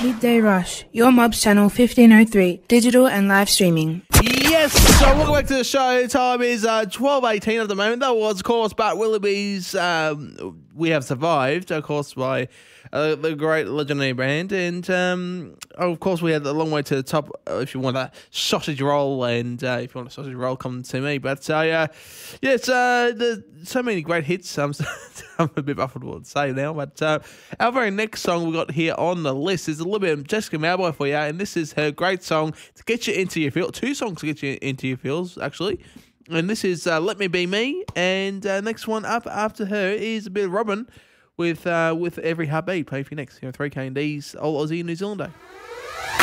Midday Rush, your Mobs channel 1503, digital and live streaming. Yes, so welcome back to the show. Time is 12:18 at the moment. That was, of course, Bart Willoughby's We Have Survived, of course, by the great legendary band. And, of course, we had a long way to the top if you want that sausage roll. And if you want a sausage roll, come to me. But, yeah, it's there's so many great hits. I'm a bit baffled what to say now. But our very next song we got here on the list is a little bit of Jessica Mauboy for you. And this is her great song to get you into your feels. Two songs to get you into your feels, actually. And this is Let Me Be Me. And next one up after her is a bit of Robin with Every Heartbeat. Play for you next here on 3KND's All Aussie New Zealand Day.